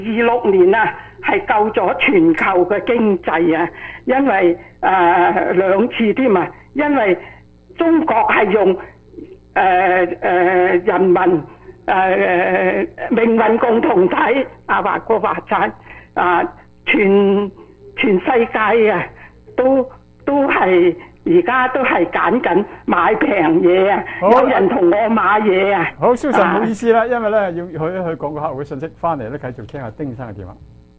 26年啊，係救咗全球嘅經濟啊，因為兩次添啊，因為中國係用人民命運共同體啊，話過話齋啊，全世界啊都係而家都係揀緊買平嘢啊，有人同我買嘢啊。 好，蕭神唔好意思啦，因為咧要去講個客戶嘅信息，翻嚟咧繼續聽下丁生嘅電話。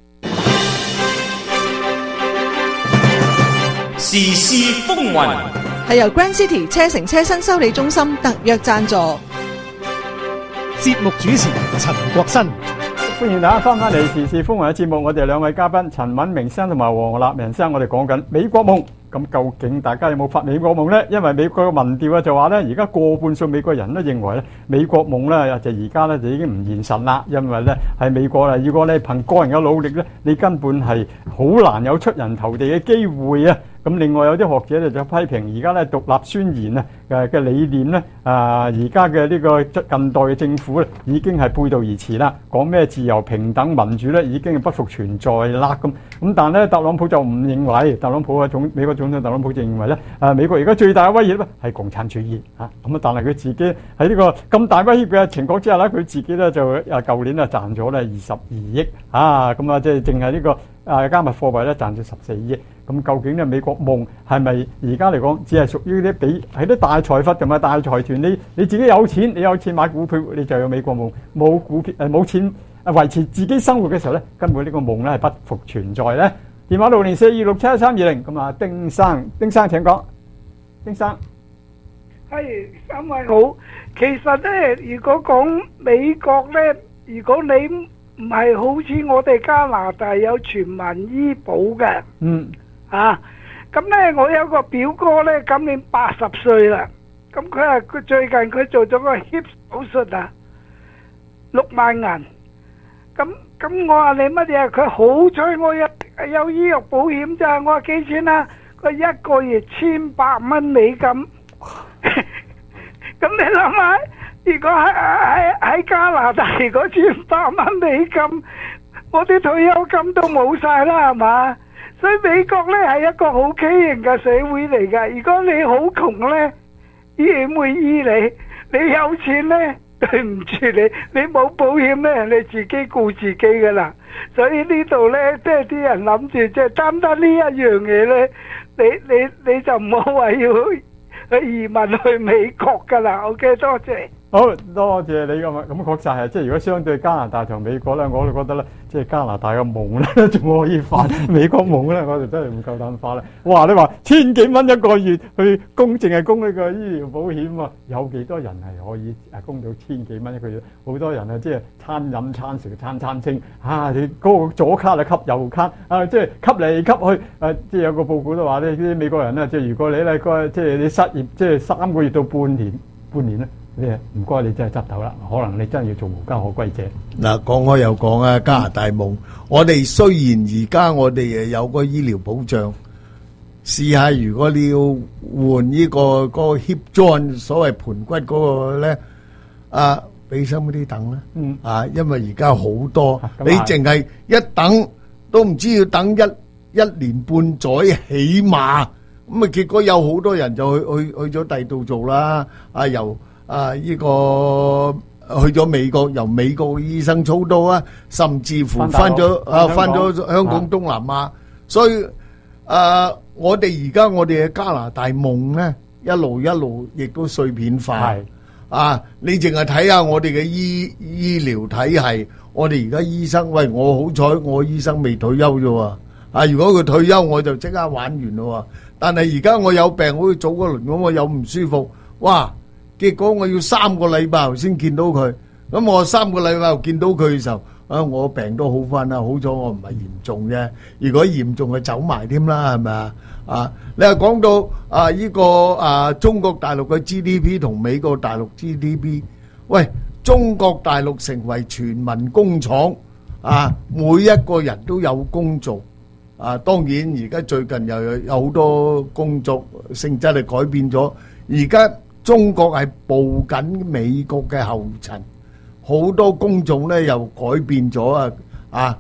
時事風雲係由 Grand City 車城車新修理中心特約贊助， 節目主持陳國新。 歡迎大家翻返嚟時事風雲嘅節目，我哋兩位嘉賓陳敏明生同埋黃立明生，我哋講緊美國夢。咁究竟大家有冇發美國夢呢？因為美國嘅民調就話呢，而家過半數美國人都認為咧，美國夢呢就而家呢就已經唔現實啦。因為呢喺美國啦，如果你憑個人嘅努力呢，你根本係好難有出人頭地嘅機會啊！咁另外有啲學者咧就批評而家咧獨立宣言啊嘅理念咧而家嘅呢個近代嘅政府咧已經係背道而馳啦，講咩自由平等民主咧已經係不復存在啦咁。但係咧特朗普就唔認為，特朗普美國總統特朗普就認為咧美國而家最大嘅威脅咧係共產主義咁但係佢自己喺呢個咁大威脅嘅情況之下咧，佢自己咧就舊年啊賺咗咧22億咁即係淨係呢個加密貨幣咧賺咗14億。咁究竟咧美國夢係咪而家嚟講只係屬於啲係啲大財閥同埋大財團？你自己有錢，你有錢買股票，你就有美國夢；冇股票冇錢維持自己生活嘅時候咧，根本呢個夢咧係不復存在咧。電話60426711320，咁啊，丁生請講。丁生， 係三位好。其實咧，如果講美國咧，如果你唔係好似我哋加拿大有全民醫保嘅，咁咧我有個表哥咧，今年80歲啦，咁佢最近佢做咗個 hip 手術啊，6萬銀，咁我話你乜嘢？佢好彩我有醫藥保險咋，我話幾錢啊？佢一個月1800蚊美金，咁你諗下？如果喺加拿大，如果1800蚊美金，我啲退休金都冇晒啦，係嘛？所以美國呢係一個好畸形嘅社會嚟㗎。如果你好窮呢，醫院會醫你；你有錢呢，對唔住你冇保險呢，你自己顧自己㗎啦。所以呢度呢，即係啲人諗住即係單單呢一樣嘢呢，你就唔好話要去移民去美國㗎啦。OK， 多謝。 好多謝你咁確實係，即係如果相對加拿大同美國咧，我就覺得咧，即係加拿大嘅夢咧仲可以發，美國夢咧我哋真係唔夠膽發啦。哇！你話千幾蚊一個月去供，淨係供呢個醫療保險啊，有幾多人係可以供到千幾蚊一個月？好多人啊，即係餐飲餐食餐清你嗰個左卡啊吸右卡即係吸嚟吸去即係有個報告都話咧，啲美國人咧，即係如果你咧即係你失業，即係3個月到半年咧。唔該，你真係執頭啦，可能你真係要做無家可歸者。 嗱，講開又講啊，加拿大夢。我哋雖然而家我哋有個醫療保障，試下如果你要換呢個hip joint， 所謂盤骨嗰個咧，俾心嗰啲等啦。因為而家好多，你淨係一等都唔知要等一年半載起碼，咁結果有好多人就去咗第度做啦。由呢個去咗美國，由美國醫生操刀甚至乎翻咗香港東南亞，所以我哋而家我哋嘅加拿大夢咧，一路亦都碎片化。你淨係睇下我哋嘅醫療體系，我哋而家醫生，喂，我好彩我醫生未退休啫喎，如果佢退休我就即刻玩完咯。但係而家我有病，好似早嗰輪咁，我有唔舒服，哇！結果我要3個禮拜後先見到佢，咁我3個禮拜後見到佢嘅時候，我病都好翻啦，好彩我唔係嚴重啫。如果嚴重就走埋添啦，係咪啊？你話講到呢個中國大陸嘅 GDP 同美國大陸 GDP， 喂，中國大陸成為全民工廠每一個人都有工做當然而家最近又有好多工作性質係改變咗，而家中國係步緊美國嘅後塵，好多工種咧又改變咗啊。